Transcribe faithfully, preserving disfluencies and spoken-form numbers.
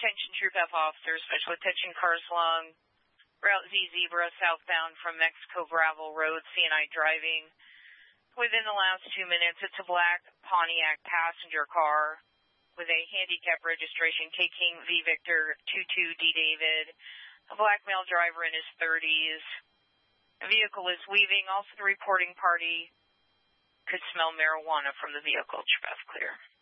attention Troop F officers, special attention cars along Route Z Zebra southbound from Mexico Gravel Road, C and I driving. Within the last two minutes, it's a black Pontiac passenger car with a handicap registration K King V Victor two two D David, a black male driver in his thirties. The vehicle is weaving. Also, the reporting party could smell marijuana from the vehicle. Troop F clear.